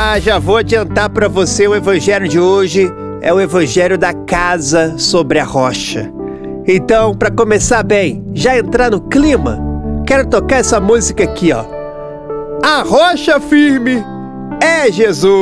Já vou adiantar para você o evangelho de hoje. É o evangelho da casa sobre a rocha. Então, para começar bem, já entrar no clima, quero tocar essa música aqui, ó. A rocha firme é Jesus.